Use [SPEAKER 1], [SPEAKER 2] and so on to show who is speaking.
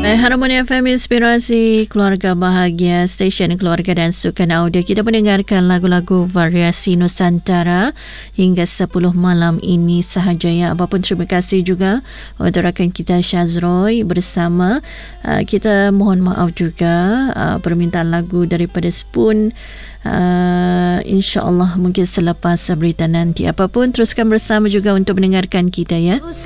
[SPEAKER 1] Harmoni FM Inspirasi Keluarga Bahagia, stesen keluarga dan sukan audio. Kita mendengarkan lagu-lagu variasi Nusantara hingga 10 malam ini sahaja ya. Apapun terima kasih juga untuk rakan kita Syazroy bersama. Kita mohon maaf juga permintaan lagu daripada Spoon. InsyaAllah mungkin selepas berita nanti. Apapun teruskan bersama juga untuk mendengarkan kita ya.